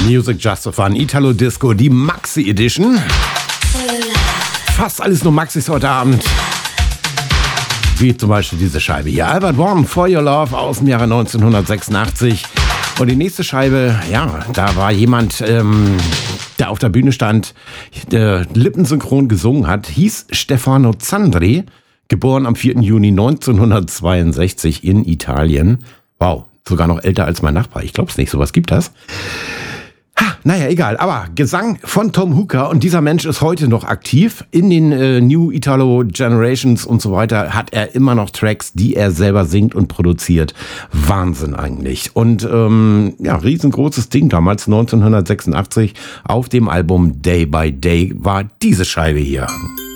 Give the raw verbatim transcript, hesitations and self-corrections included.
Music Just for Fun, Italo Disco, die Maxi Edition. Fast alles nur Maxis heute Abend. Wie zum Beispiel diese Scheibe hier. Albert One, For Your Love aus dem Jahre neunzehnhundertsechsundachtzig. Und die nächste Scheibe, ja, da war jemand, ähm, der auf der Bühne stand, der lippensynchron gesungen hat, hieß Stefano Zandri, geboren am vierten Juni neunzehnhundertzweiundsechzig in Italien. Wow, sogar noch älter als mein Nachbar. Ich glaub's nicht, sowas gibt das. Ha, naja, egal. Aber Gesang von Tom Hooker, und dieser Mensch ist heute noch aktiv. In den äh, New Italo Generations und so weiter hat er immer noch Tracks, die er selber singt und produziert. Wahnsinn eigentlich. Und ähm, ja, riesengroßes Ding damals, neunzehnhundertsechsundachtzig, auf dem Album Day by Day war diese Scheibe hier.